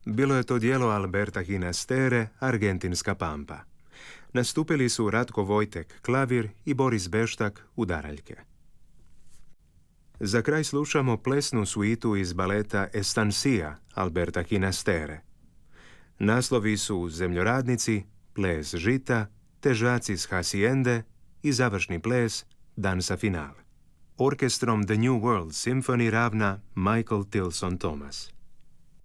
Bilo je to djelo Alberta Ginastere, Argentinska pampa. Nastupili su Ratko Vojtek, klavir i Boris Beštak, udaraljke. Za kraj slušamo plesnu suitu iz baleta Estancia Alberta Ginastere. Naslovi su Zemljoradnici, Ples žita, Težaci s Haciende i završni ples Dansa finale. Orkestrom The New World Symphony ravna Michael Tilson Thomas.